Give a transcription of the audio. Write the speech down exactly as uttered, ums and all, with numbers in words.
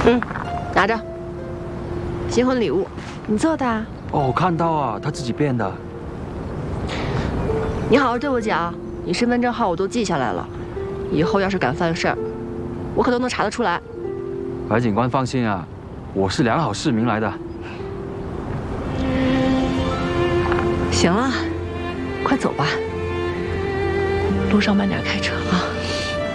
嗯，拿着，新婚礼物，你做的啊？ 哦，我看到啊，他自己变的。 你好好对我讲，你身份证号我都记下来了，以后要是敢犯事儿，我可都能查得出来。 白警官放心啊，我是良好市民来的。 行了，快走吧，路上慢点开车啊。